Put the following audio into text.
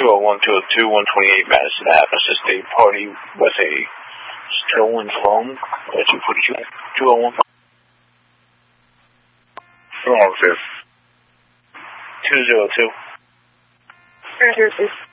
201-202-128 Madison Ave. Assist a party with a stolen phone. 201. Wrong, 202.